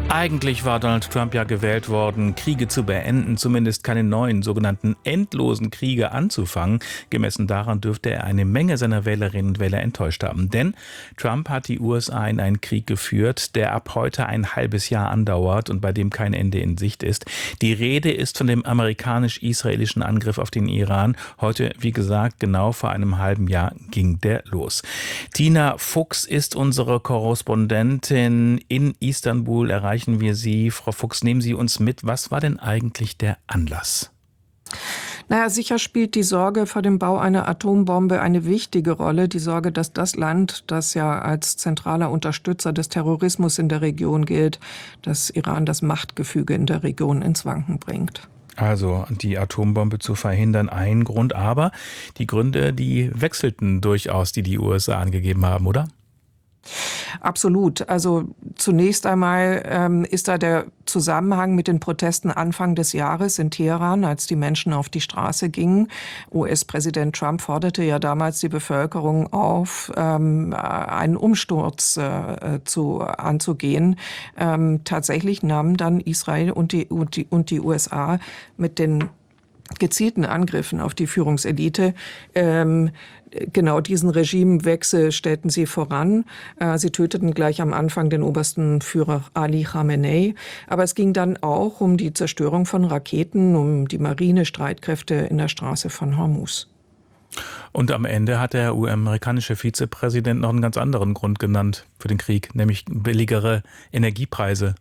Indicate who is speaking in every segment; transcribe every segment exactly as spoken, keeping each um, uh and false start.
Speaker 1: Eigentlich war Donald Trump ja gewählt worden, Kriege zu beenden, zumindest keine neuen sogenannten endlosen Kriege anzufangen. Gemessen daran dürfte er eine Menge seiner Wählerinnen und Wähler enttäuscht haben. Denn Trump hat die U S A in einen Krieg geführt, der ab heute ein halbes Jahr andauert und bei dem kein Ende in Sicht ist. Die Rede ist von dem amerikanisch-israelischen Angriff auf den Iran. Heute, wie gesagt, genau vor einem halben Jahr ging der los. Tina Fuchs ist unsere Korrespondentin in Istanbul. Erreichen wir Sie. Frau Fuchs, nehmen Sie uns mit. Was war denn eigentlich der Anlass?
Speaker 2: Naja, sicher spielt die Sorge vor dem Bau einer Atombombe eine wichtige Rolle. Die Sorge, dass das Land, das ja als zentraler Unterstützer des Terrorismus in der Region gilt, dass Iran das Machtgefüge in der Region ins Wanken bringt.
Speaker 1: Also die Atombombe zu verhindern, ein Grund. Aber die Gründe, die wechselten durchaus, die die U S A angegeben haben, oder?
Speaker 2: Absolut. Also zunächst einmal ähm, ist da der Zusammenhang mit den Protesten Anfang des Jahres in Teheran, als die Menschen auf die Straße gingen. U S-Präsident Trump forderte ja damals die Bevölkerung auf, ähm, einen Umsturz äh, zu, anzugehen. Ähm, tatsächlich nahmen dann Israel und die, und die, und die U S A mit den gezielten Angriffen auf die Führungselite ähm, genau diesen Regimewechsel stellten sie voran. Äh, sie töteten gleich am Anfang den obersten Führer Ali Khamenei. Aber es ging dann auch um die Zerstörung von Raketen, um die Marinestreitkräfte in der Straße von Hormuz.
Speaker 1: Und am Ende hat der US-amerikanische Vizepräsident noch einen ganz anderen Grund genannt für den Krieg, nämlich billigere Energiepreise.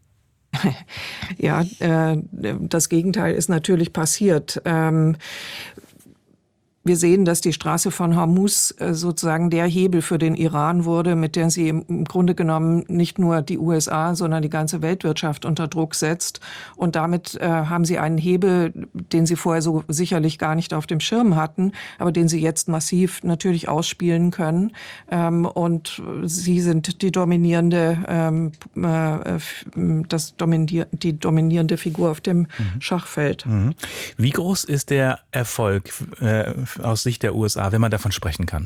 Speaker 2: Ja, äh, das Gegenteil ist natürlich passiert. Ähm, Wir sehen, dass die Straße von Hormuz sozusagen der Hebel für den Iran wurde, mit der sie im Grunde genommen nicht nur die U S A, sondern die ganze Weltwirtschaft unter Druck setzt. Und damit äh, haben sie einen Hebel, den sie vorher so sicherlich gar nicht auf dem Schirm hatten, aber den sie jetzt massiv natürlich ausspielen können. Ähm, und sie sind die dominierende, ähm, äh, das dominier die dominierende Figur auf dem mhm. Schachfeld.
Speaker 1: Mhm. Wie groß ist der Erfolg äh, aus Sicht der U S A, wenn man davon sprechen kann?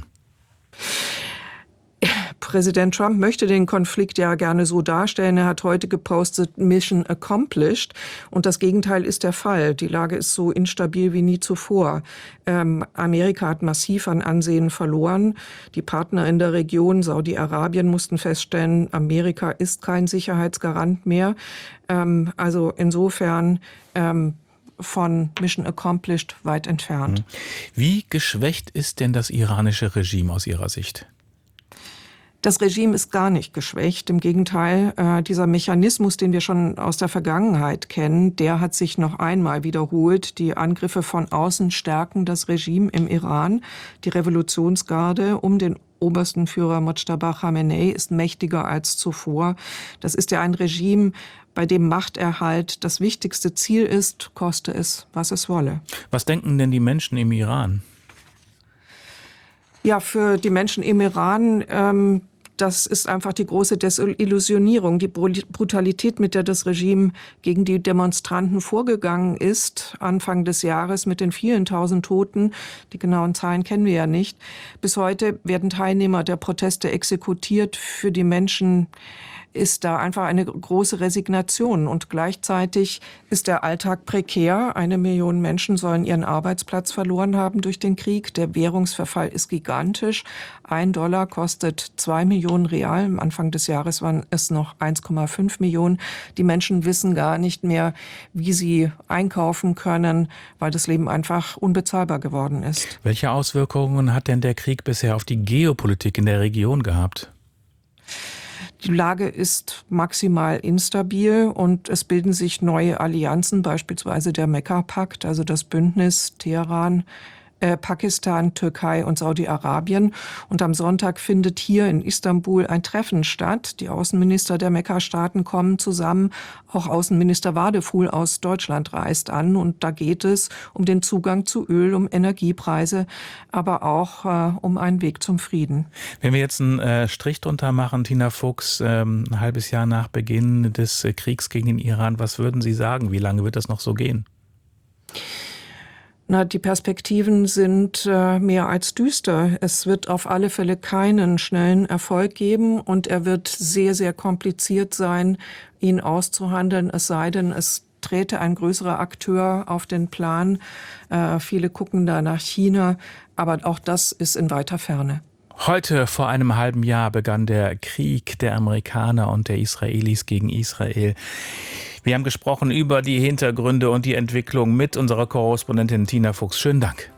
Speaker 2: Präsident Trump möchte den Konflikt ja gerne so darstellen. Er hat heute gepostet, Mission accomplished. Und das Gegenteil ist der Fall. Die Lage ist so instabil wie nie zuvor. Ähm, Amerika hat massiv an Ansehen verloren. Die Partner in der Region, Saudi-Arabien, mussten feststellen, Amerika ist kein Sicherheitsgarant mehr. Ähm, also insofern ähm, von Mission accomplished weit entfernt.
Speaker 1: Wie geschwächt ist denn das iranische Regime aus Ihrer Sicht?
Speaker 2: Das Regime ist gar nicht geschwächt. Im Gegenteil, äh, dieser Mechanismus, den wir schon aus der Vergangenheit kennen, der hat sich noch einmal wiederholt. Die Angriffe von außen stärken das Regime im Iran. Die Revolutionsgarde um den obersten Führer Mojtaba Khamenei ist mächtiger als zuvor. Das ist ja ein Regime, bei dem Machterhalt das wichtigste Ziel ist, koste es, was es wolle.
Speaker 1: Was denken denn die Menschen im Iran?
Speaker 2: Ja, für die Menschen im Iran, ähm, das ist einfach die große Desillusionierung, die Brutalität, mit der das Regime gegen die Demonstranten vorgegangen ist, Anfang des Jahres mit den vielen tausend Toten. Die genauen Zahlen kennen wir ja nicht. Bis heute werden Teilnehmer der Proteste exekutiert. Für die Menschen ist da einfach eine große Resignation. Und gleichzeitig ist der Alltag prekär. Eine Million Menschen sollen ihren Arbeitsplatz verloren haben durch den Krieg. Der Währungsverfall ist gigantisch. Ein Dollar kostet zwei Millionen Real. Am Anfang des Jahres waren es noch eins Komma fünf Millionen. Die Menschen wissen gar nicht mehr, wie sie einkaufen können, weil das Leben einfach unbezahlbar geworden ist.
Speaker 1: Welche Auswirkungen hat denn der Krieg bisher auf die Geopolitik in der Region gehabt?
Speaker 2: Die Lage ist maximal instabil und es bilden sich neue Allianzen, beispielsweise der Mekka-Pakt, also das Bündnis Teheran, äh, Pakistan, Türkei und Saudi-Arabien. Und am Sonntag findet hier in Istanbul ein Treffen statt. Die Außenminister der Mekka-Staaten kommen zusammen. Auch Außenminister Wadeful aus Deutschland reist an. Und da geht es um den Zugang zu Öl, um Energiepreise, aber auch äh, um einen Weg zum Frieden.
Speaker 1: Wenn wir jetzt einen äh, Strich drunter machen, Tina Fuchs, ähm, ein halbes Jahr nach Beginn des äh, Kriegs gegen den Iran, was würden Sie sagen? Wie lange wird das noch so gehen?
Speaker 2: Na, die Perspektiven sind äh, mehr als düster. Es wird auf alle Fälle keinen schnellen Erfolg geben und er wird sehr, sehr kompliziert sein, ihn auszuhandeln, es sei denn, es träte ein größerer Akteur auf den Plan. Äh, viele gucken da nach China, aber auch das ist in weiter Ferne.
Speaker 1: Heute vor einem halben Jahr begann der Krieg der Amerikaner und der Israelis gegen Israel. Wir haben gesprochen über die Hintergründe und die Entwicklung mit unserer Korrespondentin Tina Fuchs. Schönen Dank.